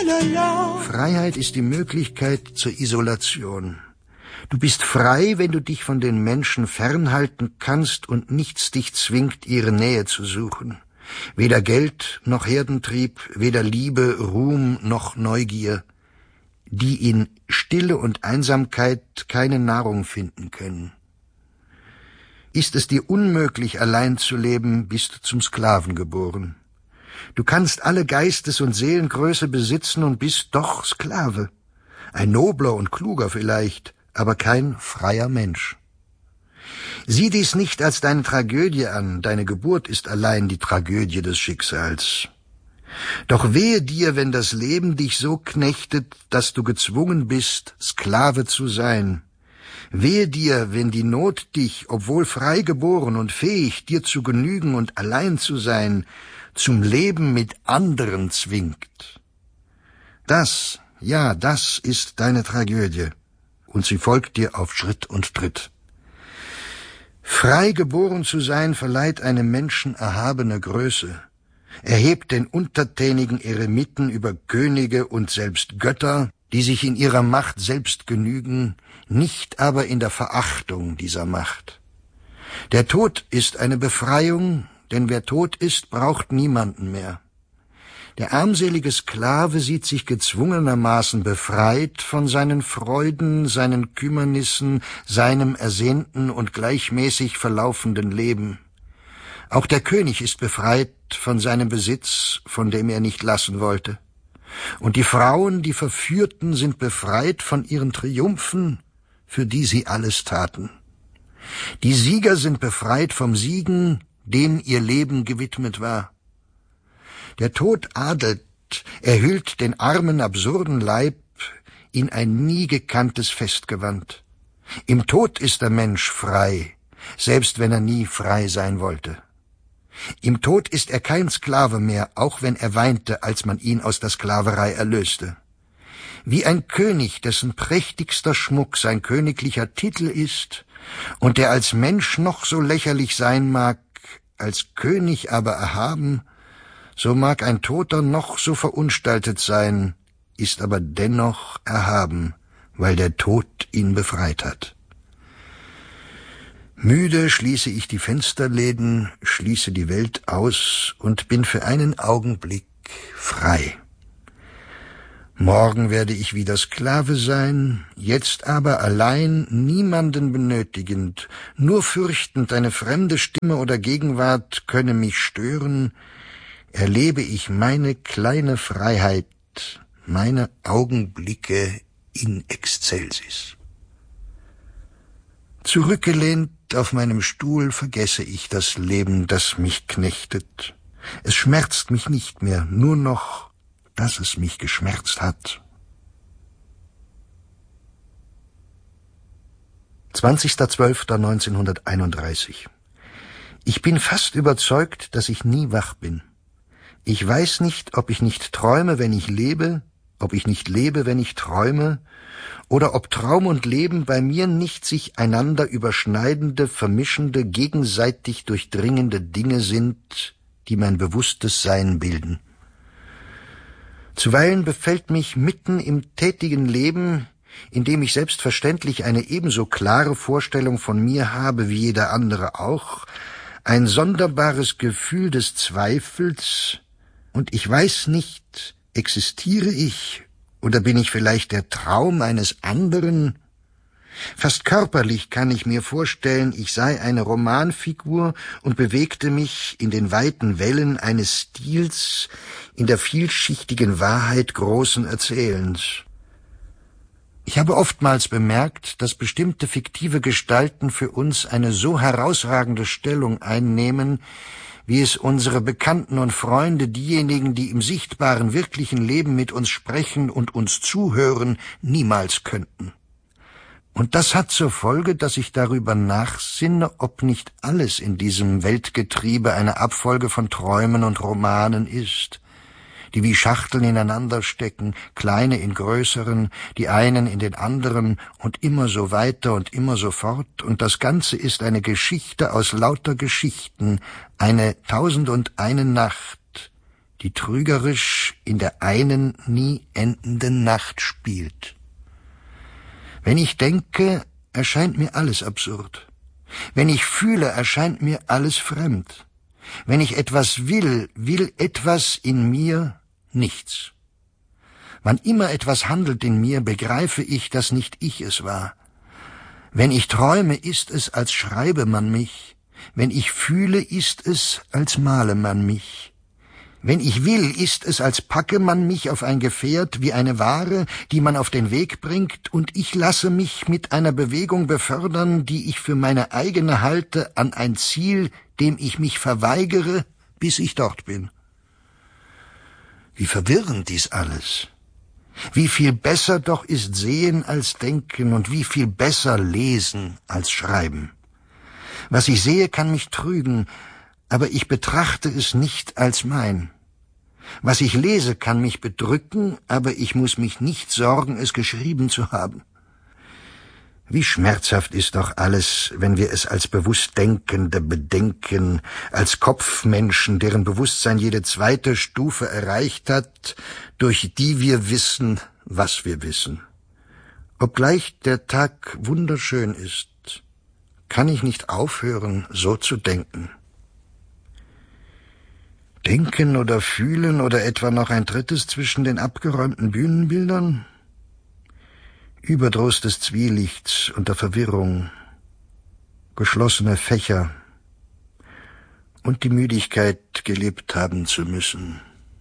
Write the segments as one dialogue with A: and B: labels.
A: Freiheit ist die Möglichkeit zur Isolation. Du bist frei, wenn du dich von den Menschen fernhalten kannst und nichts dich zwingt, ihre Nähe zu suchen. Weder Geld noch Herdentrieb, weder Liebe, Ruhm noch Neugier, die in Stille und Einsamkeit keine Nahrung finden können. Ist es dir unmöglich, allein zu leben, bist du zum Sklaven geboren. Du kannst alle Geistes- und Seelengröße besitzen und bist doch Sklave. Ein nobler und kluger vielleicht, aber kein freier Mensch. Sieh dies nicht als deine Tragödie an, deine Geburt ist allein die Tragödie des Schicksals. Doch wehe dir, wenn das Leben dich so knechtet, dass du gezwungen bist, Sklave zu sein. Wehe dir, wenn die Not dich, obwohl frei geboren und fähig, dir zu genügen und allein zu sein, zum Leben mit anderen zwingt. Das ist deine Tragödie, und sie folgt dir auf Schritt und Tritt. Frei geboren zu sein verleiht einem Menschen erhabene Größe, erhebt den untertänigen Eremiten über Könige und selbst Götter, die sich in ihrer Macht selbst genügen, nicht aber in der Verachtung dieser Macht. Der Tod ist eine Befreiung, denn wer tot ist, braucht niemanden mehr. Der armselige Sklave sieht sich gezwungenermaßen befreit von seinen Freuden, seinen Kümmernissen, seinem ersehnten und gleichmäßig verlaufenden Leben. Auch der König ist befreit von seinem Besitz, von dem er nicht lassen wollte. Und die Frauen, die Verführten, sind befreit von ihren Triumphen, für die sie alles taten. Die Sieger sind befreit vom Siegen, dem ihr Leben gewidmet war. Der Tod adelt, er hüllt den armen, absurden Leib in ein nie gekanntes Festgewand. Im Tod ist der Mensch frei, selbst wenn er nie frei sein wollte. Im Tod ist er kein Sklave mehr, auch wenn er weinte, als man ihn aus der Sklaverei erlöste. Wie ein König, dessen prächtigster Schmuck sein königlicher Titel ist und der als Mensch noch so lächerlich sein mag, als König aber erhaben, so mag ein Toter noch so verunstaltet sein, ist aber dennoch erhaben, weil der Tod ihn befreit hat. Müde schließe ich die Fensterläden, schließe die Welt aus und bin für einen Augenblick frei. Morgen werde ich wieder Sklave sein, jetzt aber allein, niemanden benötigend, nur fürchtend, eine fremde Stimme oder Gegenwart könne mich stören, erlebe ich meine kleine Freiheit, meine Augenblicke in excelsis. Zurückgelehnt auf meinem Stuhl vergesse ich das Leben, das mich knechtet. Es schmerzt mich nicht mehr, nur noch, dass es mich geschmerzt hat. 20.12.1931. Ich bin fast überzeugt, dass ich nie wach bin. Ich weiß nicht, ob ich nicht träume, wenn ich lebe, ob ich nicht lebe, wenn ich träume, oder ob Traum und Leben bei mir nicht sich einander überschneidende, vermischende, gegenseitig durchdringende Dinge sind, die mein bewusstes Sein bilden. Zuweilen befällt mich mitten im tätigen Leben, in dem ich selbstverständlich eine ebenso klare Vorstellung von mir habe wie jeder andere auch, ein sonderbares Gefühl des Zweifels, und ich weiß nicht, existiere ich oder bin ich vielleicht der Traum eines anderen? Fast körperlich kann ich mir vorstellen, ich sei eine Romanfigur und bewegte mich in den weiten Wellen eines Stils, in der vielschichtigen Wahrheit großen Erzählens. Ich habe oftmals bemerkt, dass bestimmte fiktive Gestalten für uns eine so herausragende Stellung einnehmen, wie es unsere Bekannten und Freunde, diejenigen, die im sichtbaren, wirklichen Leben mit uns sprechen und uns zuhören, niemals könnten. Und das hat zur Folge, dass ich darüber nachsinne, ob nicht alles in diesem Weltgetriebe eine Abfolge von Träumen und Romanen ist, die wie Schachteln ineinander stecken, kleine in größeren, die einen in den anderen und immer so weiter und immer so fort, und das Ganze ist eine Geschichte aus lauter Geschichten, eine 1001 Nacht, die trügerisch in der einen nie endenden Nacht spielt. Wenn ich denke, erscheint mir alles absurd. Wenn ich fühle, erscheint mir alles fremd. Wenn ich etwas will, will etwas in mir nichts. Wann immer etwas handelt in mir, begreife ich, dass nicht ich es war. Wenn ich träume, ist es, als schreibe man mich. Wenn ich fühle, ist es, als male man mich. Wenn ich will, ist es, als packe man mich auf ein Gefährt wie eine Ware, die man auf den Weg bringt, und ich lasse mich mit einer Bewegung befördern, die ich für meine eigene halte, an ein Ziel, dem ich mich verweigere, bis ich dort bin. Wie verwirrend dies alles! Wie viel besser doch ist Sehen als Denken und wie viel besser Lesen als Schreiben. Was ich sehe, kann mich trügen, aber ich betrachte es nicht als mein. Was ich lese, kann mich bedrücken, aber ich muss mich nicht sorgen, es geschrieben zu haben. Wie schmerzhaft ist doch alles, wenn wir es als Bewusstdenkende bedenken, als Kopfmenschen, deren Bewusstsein jede zweite Stufe erreicht hat, durch die wir wissen, was wir wissen. Obgleich der Tag wunderschön ist, kann ich nicht aufhören, so zu denken. Denken oder fühlen oder etwa noch ein drittes zwischen den abgeräumten Bühnenbildern? Überdruss des Zwielichts und der Verwirrung, geschlossene Fächer und die Müdigkeit, gelebt haben zu müssen.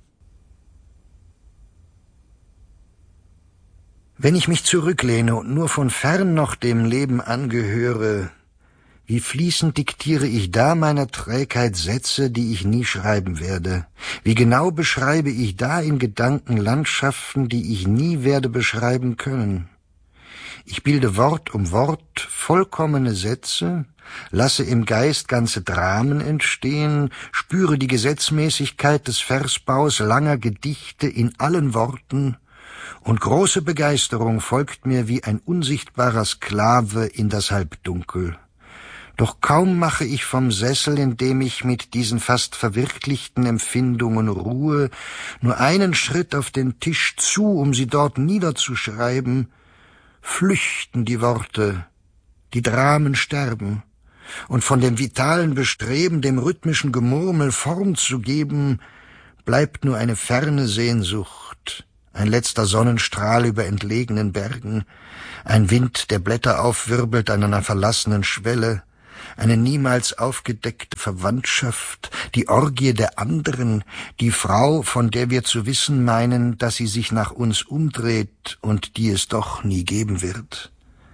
A: Wenn ich mich zurücklehne und nur von fern noch dem Leben angehöre, wie fließend diktiere ich da meiner Trägheit Sätze, die ich nie schreiben werde? Wie genau beschreibe ich da in Gedanken Landschaften, die ich nie werde beschreiben können? Ich bilde Wort um Wort vollkommene Sätze, lasse im Geist ganze Dramen entstehen, spüre die Gesetzmäßigkeit des Versbaus langer Gedichte in allen Worten, und große Begeisterung folgt mir wie ein unsichtbarer Sklave in das Halbdunkel. Doch kaum mache ich vom Sessel, in dem ich mit diesen fast verwirklichten Empfindungen ruhe, nur einen Schritt auf den Tisch zu, um sie dort niederzuschreiben, flüchten die Worte, die Dramen sterben, und von dem vitalen Bestreben, dem rhythmischen Gemurmel Form zu geben, bleibt nur eine ferne Sehnsucht, ein letzter Sonnenstrahl über entlegenen Bergen, ein Wind, der Blätter aufwirbelt an einer verlassenen Schwelle, eine niemals aufgedeckte Verwandtschaft, die Orgie der anderen, die Frau, von der wir zu wissen meinen, dass sie sich nach uns umdreht und die es doch nie geben wird.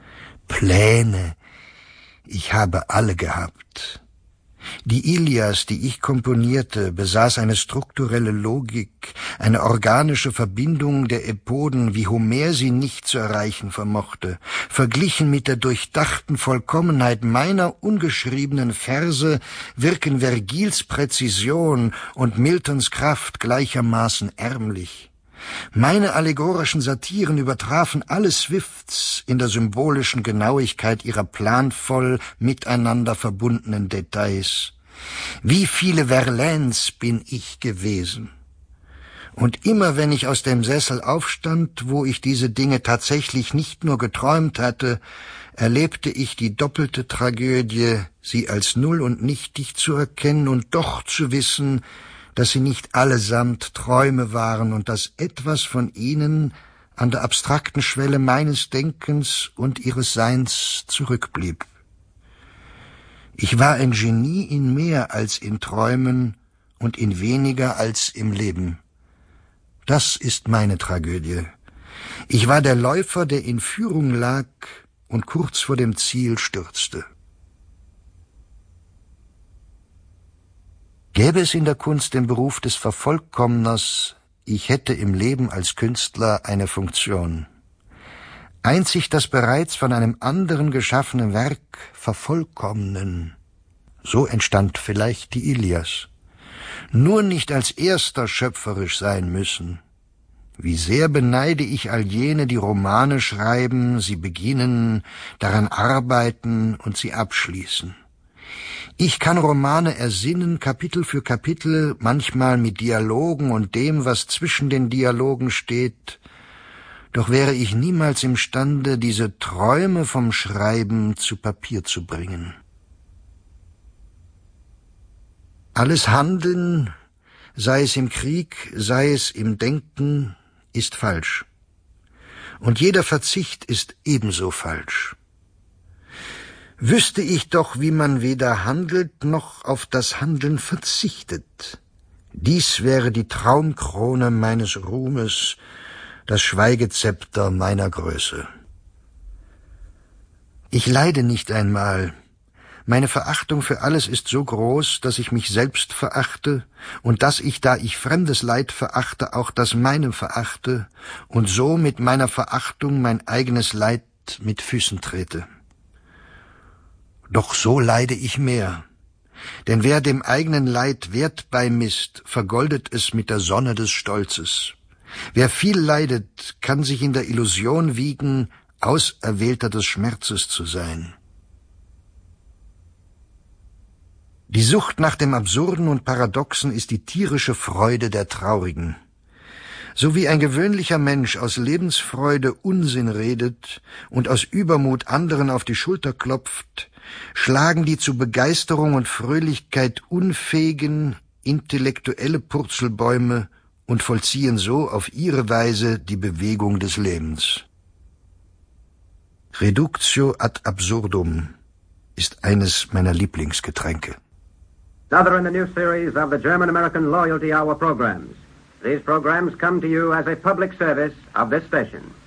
A: Pläne, ich habe alle gehabt. Die Ilias, die ich komponierte, besaß eine strukturelle Logik, eine organische Verbindung der Epoden, wie Homer sie nicht zu erreichen vermochte. Verglichen mit der durchdachten Vollkommenheit meiner ungeschriebenen Verse wirken Vergils Präzision und Miltons Kraft gleichermaßen ärmlich. Meine allegorischen Satiren übertrafen alle Swifts in der symbolischen Genauigkeit ihrer planvoll miteinander verbundenen Details. Wie viele Verlaines bin ich gewesen? Und immer wenn ich aus dem Sessel aufstand, wo ich diese Dinge tatsächlich nicht nur geträumt hatte, erlebte ich die doppelte Tragödie, sie als null und nichtig zu erkennen und doch zu wissen, dass sie nicht allesamt Träume waren und dass etwas von ihnen an der abstrakten Schwelle meines Denkens und ihres Seins zurückblieb. Ich war ein Genie in mehr als in Träumen und in weniger als im Leben. Das ist meine Tragödie. Ich war der Läufer, der in Führung lag und kurz vor dem Ziel stürzte. Gäbe es in der Kunst den Beruf des Vervollkommners, ich hätte im Leben als Künstler eine Funktion. Einzig das bereits von einem anderen geschaffene Werk vervollkommnen. So entstand vielleicht die Ilias. Nur nicht als erster schöpferisch sein müssen. Wie sehr beneide ich all jene, die Romane schreiben, sie beginnen, daran arbeiten und sie abschließen. Ich kann Romane ersinnen, Kapitel für Kapitel, manchmal mit Dialogen und dem, was zwischen den Dialogen steht, doch wäre ich niemals imstande, diese Träume vom Schreiben zu Papier zu bringen. Alles Handeln, sei es im Krieg, sei es im Denken, ist falsch. Und jeder Verzicht ist ebenso falsch. Wüsste ich doch, wie man weder handelt noch auf das Handeln verzichtet. Dies wäre die Traumkrone meines Ruhmes, das Schweigezepter meiner Größe. Ich leide nicht einmal. Meine Verachtung für alles ist so groß, dass ich mich selbst verachte und dass ich, da ich fremdes Leid verachte, auch das meine verachte und so mit meiner Verachtung mein eigenes Leid mit Füßen trete. Doch so leide ich mehr, denn wer dem eigenen Leid Wert beimisst, vergoldet es mit der Sonne des Stolzes. Wer viel leidet, kann sich in der Illusion wiegen, Auserwählter des Schmerzes zu sein. Die Sucht nach dem Absurden und Paradoxen ist die tierische Freude der Traurigen. So wie ein gewöhnlicher Mensch aus Lebensfreude Unsinn redet und aus Übermut anderen auf die Schulter klopft, schlagen die zu Begeisterung und Fröhlichkeit unfähigen, intellektuelle Purzelbäume und vollziehen so auf ihre Weise die Bewegung des Lebens. Reductio ad absurdum ist eines meiner Lieblingsgetränke.
B: Another in the new series of the German-American Loyalty Hour programs. These programs come to you as a public service of this station.